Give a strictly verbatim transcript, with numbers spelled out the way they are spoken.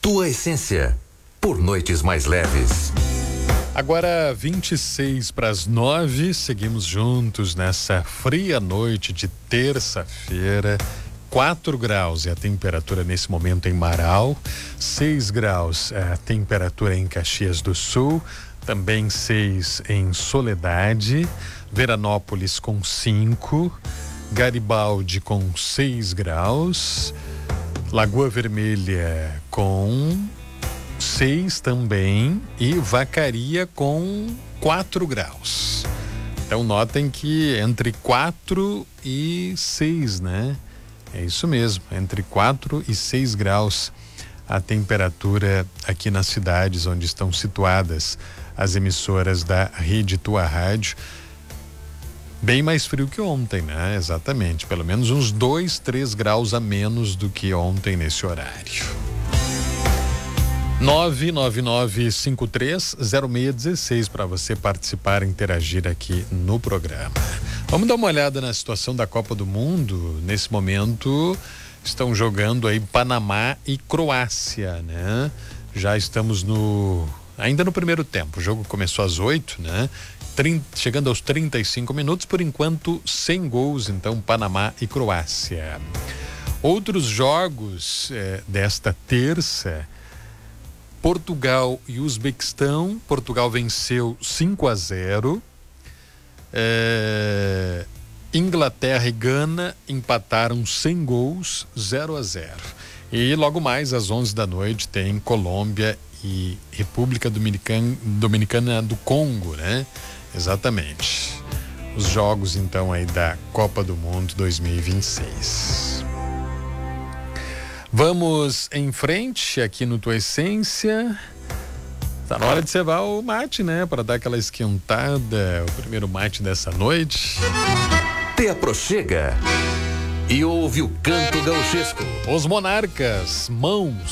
Tua essência, por noites mais leves. Agora vinte e seis para as nove, seguimos juntos nessa fria noite de terça-feira. quatro graus é a temperatura nesse momento em Marau, seis graus é a temperatura em Caxias do Sul, também seis em Soledade, Veranópolis com cinco, Garibaldi com seis graus, Lagoa Vermelha com seis também e Vacaria com quatro graus. Então notem que entre quatro e seis, né? É isso mesmo, entre quatro e seis graus a temperatura aqui nas cidades onde estão situadas as emissoras da Rede Tua Rádio. Bem mais frio que ontem, né? Exatamente, pelo menos uns dois, três graus a menos do que ontem nesse horário. nove nove nove cinco três zero seis um seis para você participar e interagir aqui no programa. Vamos dar uma olhada na situação da Copa do Mundo. Nesse momento estão jogando aí Panamá e Croácia, né? Já estamos no ainda no primeiro tempo. O jogo começou às oito, né? trinta, chegando aos trinta e cinco minutos, por enquanto sem gols, então Panamá e Croácia. Outros jogos eh, desta terça: Portugal e Uzbequistão. Portugal venceu cinco a zero. É, Inglaterra e Gana empataram sem gols, zero a zero. E logo mais às onze da noite tem Colômbia e República Dominicana, Dominicana do Congo, né? Exatamente. Os jogos então aí da Copa do Mundo dois mil e vinte e seis. Vamos em frente aqui no Tua Essência. Tá na hora de cevar o mate, né? Para dar aquela esquentada, o primeiro mate dessa noite. Te aproxega e ouve o canto gauchesco. Os Monarcas, Mãos.